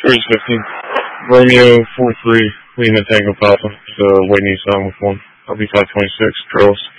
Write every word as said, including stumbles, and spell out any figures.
three fifteen. Romeo four three, Lima Tango Papa, the White Nissan with one. I'll be five twenty-six, girls.